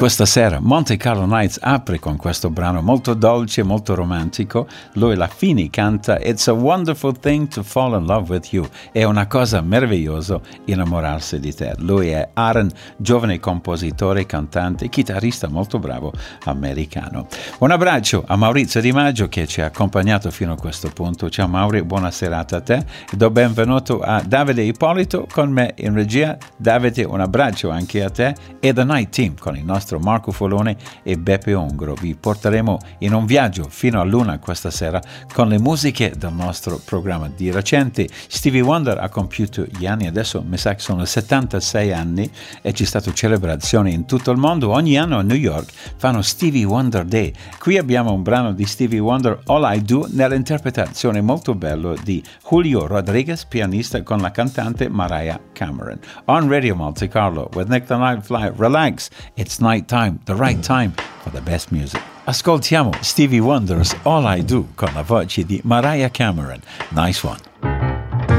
questa sera Monte Carlo Nights apre con questo brano molto dolce, molto romantico. Lui, la Fini, canta It's a wonderful thing to fall in love with you. È una cosa meravigliosa innamorarsi di te. Lui è Aaron, giovane compositore, cantante, chitarrista molto bravo americano. Un abbraccio a Maurizio Di Maggio che ci ha accompagnato fino a questo punto. Ciao Mauri, buona serata a te. E do benvenuto a Davide Ippolito con me in regia. Davide, un abbraccio anche a te. E The Night Team con il nostro Marco Folone e Beppe Ongro. Vi porteremo in un viaggio fino a luna questa sera con le musiche del nostro programma. Di recente Stevie Wonder ha compiuto gli anni, adesso mi sa che sono 76 anni e c'è stata celebrazione in tutto il mondo. Ogni anno a New York fanno Stevie Wonder Day. Qui abbiamo un brano di Stevie Wonder, All I Do, nell'interpretazione molto bella di Julio Rodriguez, pianista, con la cantante Mariah Cameron. On Radio Monte Carlo with Nick the Night Fly. Relax, it's night time, the right time for the best music. Ascoltiamo Stevie Wonder's All I Do con la voce di Mariah Cameron. Nice one.